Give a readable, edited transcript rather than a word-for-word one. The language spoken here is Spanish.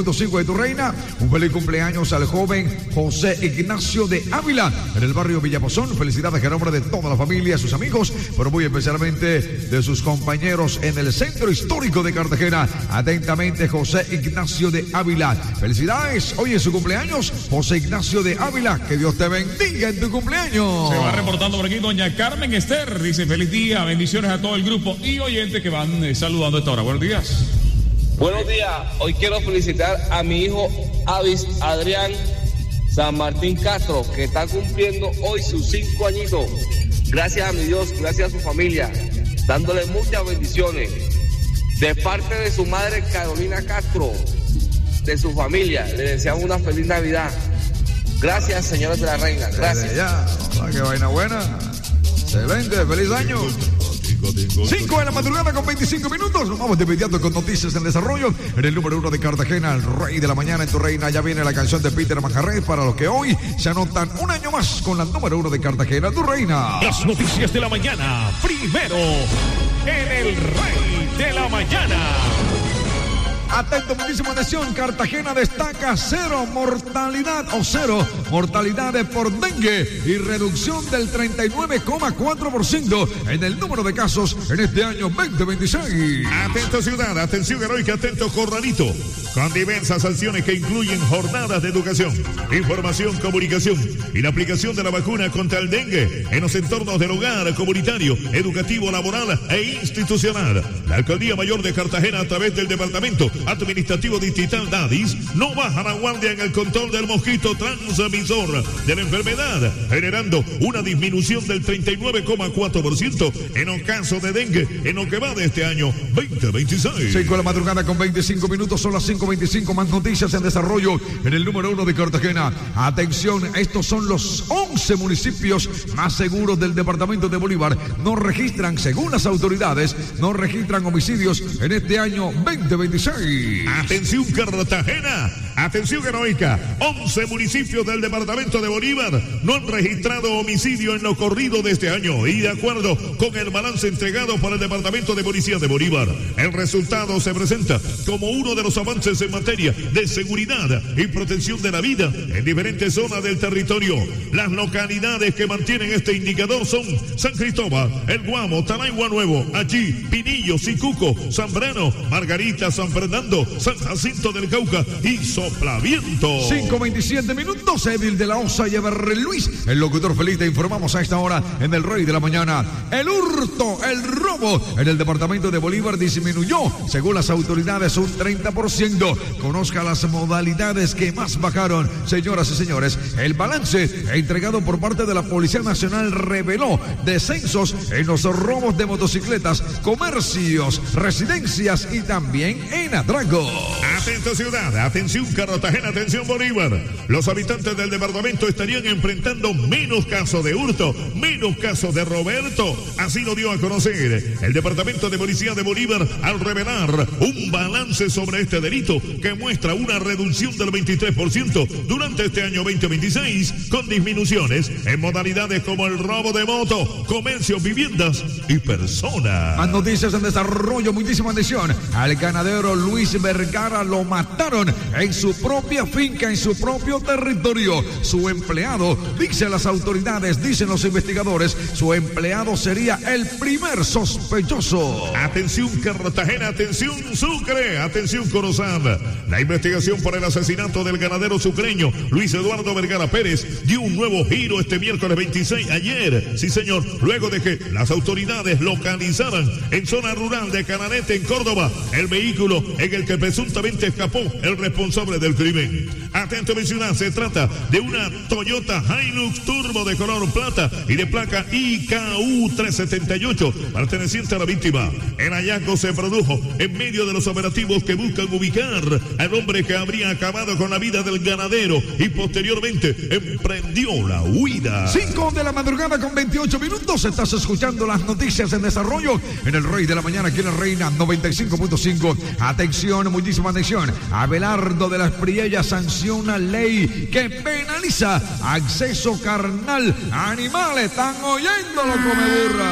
95.5 de tu reina. Un feliz cumpleaños al joven José Ignacio de Ávila en el barrio Villapozón. Felicidades a nombre de toda la familia, sus amigos, pero muy especialmente de sus compañeros en el centro histórico de Cartagena. Atentamente, José Ignacio de Ávila. Felicidades, hoy es su cumpleaños, José Ignacio de Ávila. Que Dios te bendiga en tu cumpleaños. Se va reportando por aquí doña Carmen Esther. Dice feliz día, bendiciones a todo el grupo y oyentes que van saludando a esta hora. Buenos días. Buenos días, hoy quiero felicitar a mi hijo Avis Adrián San Martín Castro, que está cumpliendo hoy sus 5 añitos. Gracias a mi Dios, gracias a su familia, dándole muchas bendiciones. De parte de su madre Carolina Castro, de su familia, le deseamos una feliz Navidad. Gracias, señores de la reina, gracias. Ya, qué vaina buena. Excelente, feliz año. 5 de la madrugada con 25 minutos. Nos vamos de inmediato con noticias en desarrollo. En el número 1 de Cartagena, el rey de la mañana en tu reina. Ya viene la canción de Peter Manjarrés para los que hoy se anotan un año más con la número 1 de Cartagena, tu reina. Las noticias de la mañana, primero en el rey de la mañana. Atento, muchísima atención. Cartagena destaca cero mortalidades por dengue y reducción del 39,4% en el número de casos en este año 2026. Atento ciudad, atención heroica, atento Corralito, con diversas acciones que incluyen jornadas de educación, información, comunicación y la aplicación de la vacuna contra el dengue en los entornos del hogar, comunitario, educativo, laboral e institucional. La Alcaldía Mayor de Cartagena, a través del Departamento Administrativo Distrital DADIS, no baja la guardia en el control del mosquito transmisor de la enfermedad, generando una disminución del 39,4% en los casos de dengue en lo que va de este año 2026. 5 de la madrugada con 25 minutos, son las 5:25. Más noticias en desarrollo en el número 1 de Cartagena. Atención, estos son los 11 municipios más seguros del departamento de Bolívar. No registran, según las autoridades, no registran homicidios en este año 2026. Atención Cartagena, atención heroica, 11 municipios del departamento de Bolívar no han registrado homicidio en lo corrido de este año, y de acuerdo con el balance entregado por el departamento de policía de Bolívar, el resultado se presenta como uno de los avances en materia de seguridad y protección de la vida en diferentes zonas del territorio. Las localidades que mantienen este indicador son San Cristóbal, El Guamo, Talaigua Nuevo, Allí, Pinillo, Sicuco, Zambrano, Margarita, San Fernando, San Jacinto del Cauca y Soplaviento. 5:27 minutos. Edil de la Osa y Ever Luis, el locutor feliz, te informamos a esta hora en el Rey de la Mañana. El hurto, el robo en el departamento de Bolívar disminuyó, según las autoridades, un 30%. Conozca las modalidades que más bajaron. Señoras y señores, el balance entregado por parte de la Policía Nacional reveló descensos en los robos de motocicletas, comercios, residencias y también en atracos. Atento ciudad, atención Cartagena, atención Bolívar. Los habitantes del departamento estarían enfrentando menos casos de hurto, menos casos de Roberto. Así lo dio a conocer el departamento de policía de Bolívar al revelar un balance sobre este delito que muestra una reducción del 23% durante este año 2026, con disminuciones en modalidades como el robo de moto, comercios, viviendas y personas. Más noticias en desarrollo, muchísima atención. Al ganadero Luis Vergara lo mataron en su propia finca, en su propio territorio. Su empleado, dicen las autoridades, dicen los investigadores, su empleado sería el primer sospechoso. Atención Cartagena, atención Sucre, atención Corozal. La investigación por el asesinato del ganadero sucreño Luis Eduardo Vergara Pérez dio un nuevo giro este miércoles 26, ayer, sí señor, luego de que las autoridades localizaran en zona rural de Cananete, en Córdoba, el vehículo en el que presuntamente escapó el responsable del crimen. Atento mencionar, se trata de una Toyota Hilux Turbo de color plata y de placa IKU 378, perteneciente a la víctima. El hallazgo se produjo en medio de los operativos que buscan ubicar al hombre que habría acabado con la vida del ganadero y posteriormente emprendió la huida. 5 de la madrugada con 28 minutos. Estás escuchando las noticias en desarrollo en el Rey de la Mañana, aquí en la Reina 95.5. Atención, muchísima atención. Abelardo de las Priellas sanciona ley que penaliza acceso carnal a animales. Están oyéndolo, come burra.